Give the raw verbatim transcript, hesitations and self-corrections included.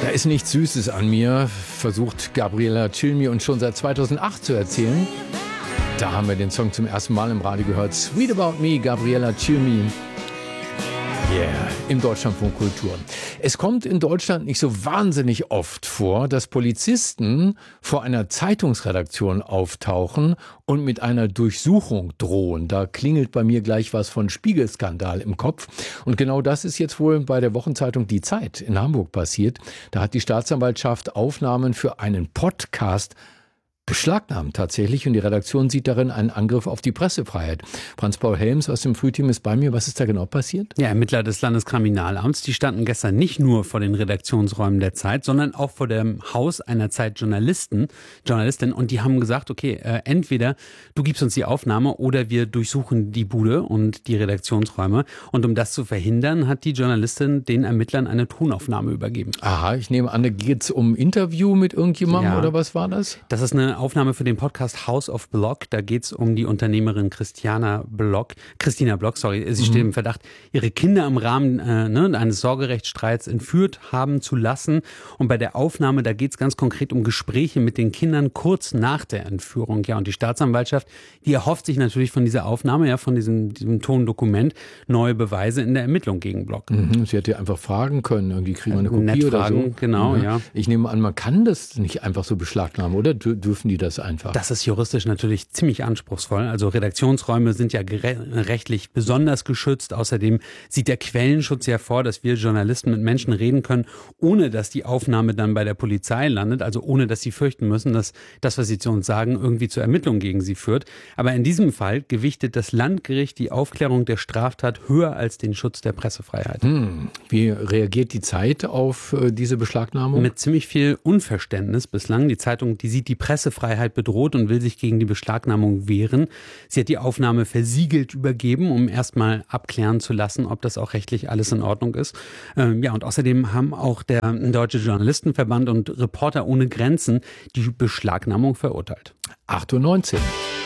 Da ist nichts Süßes an mir, versucht Gabriela Cilmi uns schon seit zweitausendacht zu erzählen. Da haben wir den Song zum ersten Mal im Radio gehört. Sweet About Me, Gabriela Cilmi. Yeah, im Deutschlandfunk Kultur. Es kommt in Deutschland nicht so wahnsinnig oft vor, dass Polizisten vor einer Zeitungsredaktion auftauchen und mit einer Durchsuchung drohen. Da klingelt bei mir gleich was von Spiegelskandal im Kopf. Und genau das ist jetzt wohl bei der Wochenzeitung Die Zeit in Hamburg passiert. Da hat die Staatsanwaltschaft Aufnahmen für einen Podcast beschlagnahmt tatsächlich, und die Redaktion sieht darin einen Angriff auf die Pressefreiheit. Franz-Paul Helms aus dem Frühteam ist bei mir. Was ist da genau passiert? Ja, Ermittler des Landeskriminalamts, die standen gestern nicht nur vor den Redaktionsräumen der Zeit, sondern auch vor dem Haus einer Zeitjournalisten, Journalistin, und die haben gesagt, okay, äh, entweder du gibst uns die Aufnahme oder wir durchsuchen die Bude und die Redaktionsräume. Und um das zu verhindern, hat die Journalistin den Ermittlern eine Tonaufnahme übergeben. Aha, ich nehme an, da geht es um ein Interview mit irgendjemandem, ja, oder was war das? Das ist eine Aufnahme für den Podcast House of Block. Da geht es um die Unternehmerin Christiana Block, Christina Block, sorry. Sie mhm. steht im Verdacht, ihre Kinder im Rahmen äh, ne, eines Sorgerechtsstreits entführt haben zu lassen. Und bei der Aufnahme, da geht es ganz konkret um Gespräche mit den Kindern kurz nach der Entführung. Ja, und die Staatsanwaltschaft, die erhofft sich natürlich von dieser Aufnahme, ja, von diesem, diesem Tondokument, neue Beweise in der Ermittlung gegen Block. Mhm. Sie hätte einfach fragen können, irgendwie kriegen wir eine Kopie Nett oder fragen, so. Genau, mhm. ja. Ich nehme an, man kann das nicht einfach so beschlagnahmen, oder? Dürfen die das einfach? Das ist juristisch natürlich ziemlich anspruchsvoll. Also Redaktionsräume sind ja rechtlich besonders geschützt. Außerdem sieht der Quellenschutz ja vor, dass wir Journalisten mit Menschen reden können, ohne dass die Aufnahme dann bei der Polizei landet. Also ohne, dass sie fürchten müssen, dass das, was sie zu uns sagen, irgendwie zur Ermittlung gegen sie führt. Aber in diesem Fall gewichtet das Landgericht die Aufklärung der Straftat höher als den Schutz der Pressefreiheit. Hm. Wie reagiert die Zeit auf äh, diese Beschlagnahmung? Mit ziemlich viel Unverständnis bislang. Die Zeitung, die sieht die Pressefreiheit bedroht und will sich gegen die Beschlagnahmung wehren. Sie hat die Aufnahme versiegelt übergeben, um erstmal abklären zu lassen, ob das auch rechtlich alles in Ordnung ist. Ähm, ja, und außerdem haben auch der Deutsche Journalistenverband und Reporter ohne Grenzen die Beschlagnahmung verurteilt. acht Uhr neunzehn